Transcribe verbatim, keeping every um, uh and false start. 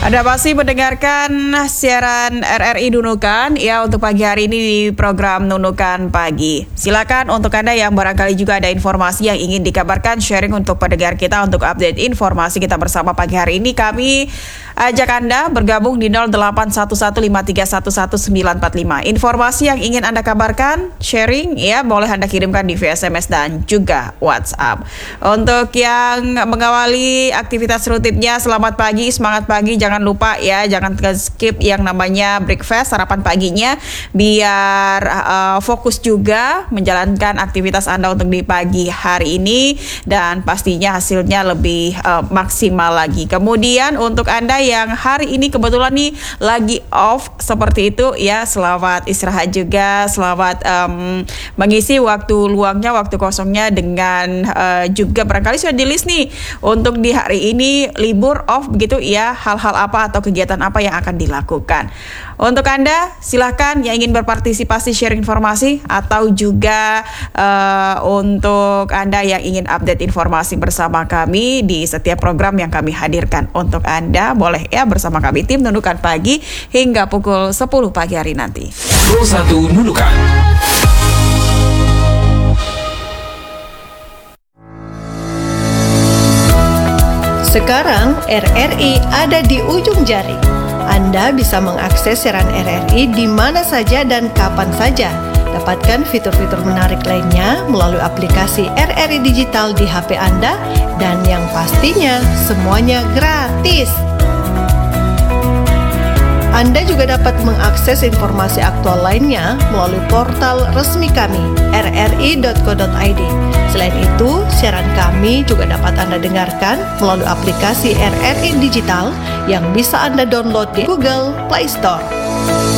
Anda masih mendengarkan siaran R R I Nunukan ya untuk pagi hari ini di program Nunukan Pagi. Silakan untuk Anda yang barangkali juga ada informasi yang ingin dikabarkan, sharing untuk pendengar kita untuk update informasi kita bersama pagi hari ini. Kami ajak Anda bergabung di nol delapan satu satu lima tiga satu satu sembilan empat lima. Informasi yang ingin Anda kabarkan, sharing ya boleh Anda kirimkan di via S M S dan juga WhatsApp. Untuk yang mengawali aktivitas rutinnya, selamat pagi, semangat pagi. Jangan lupa ya, jangan skip yang namanya breakfast, sarapan paginya, biar uh, fokus juga menjalankan aktivitas Anda untuk di pagi hari ini dan pastinya hasilnya lebih uh, maksimal lagi. Kemudian untuk Anda yang hari ini kebetulan nih lagi off seperti itu ya, selamat istirahat juga, selamat um, mengisi waktu luangnya, waktu kosongnya dengan uh, juga barangkali sudah di list nih untuk di hari ini libur off begitu ya, hal-hal apa atau kegiatan apa yang akan dilakukan. Untuk Anda silahkan yang ingin berpartisipasi share informasi atau juga uh, untuk Anda yang ingin update informasi bersama kami di setiap program yang kami hadirkan untuk Anda, boleh ya bersama kami tim Nunukan Pagi hingga pukul sepuluh pagi hari nanti. Pro satu Nunukan. Sekarang R R I ada di ujung jari. Anda bisa mengakses siaran R R I di mana saja dan kapan saja. Dapatkan fitur-fitur menarik lainnya melalui aplikasi R R I Digital di H P Anda dan yang pastinya semuanya gratis. Anda juga dapat mengakses informasi aktual lainnya melalui portal resmi kami r r i dot co dot i d. Selain itu, siaran kami juga dapat Anda dengarkan melalui aplikasi R R I Digital yang bisa Anda download di Google Play Store.